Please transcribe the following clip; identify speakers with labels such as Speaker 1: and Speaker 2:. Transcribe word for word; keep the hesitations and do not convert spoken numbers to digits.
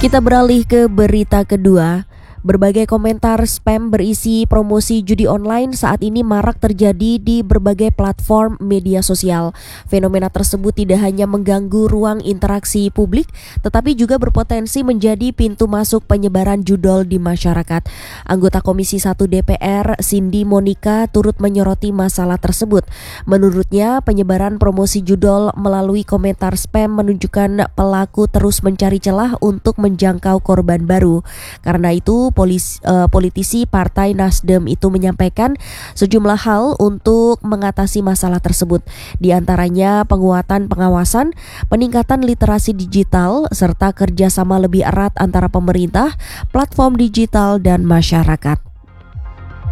Speaker 1: Kita beralih ke berita kedua. Berbagai komentar spam berisi promosi judi online saat ini marak terjadi di berbagai platform media sosial. Fenomena tersebut tidak hanya mengganggu ruang interaksi publik, tetapi juga berpotensi menjadi pintu masuk penyebaran judol di masyarakat. Anggota Komisi satu D P R, Cindy Monica, turut menyoroti masalah tersebut. Menurutnya, penyebaran promosi judol melalui komentar spam menunjukkan pelaku terus mencari celah untuk menjangkau korban baru. Karena itu, Polis, uh, politisi Partai Nasdem itu menyampaikan sejumlah hal untuk mengatasi masalah tersebut. Di antaranya penguatan pengawasan, peningkatan literasi digital, serta kerjasama lebih erat antara pemerintah, platform digital, dan masyarakat.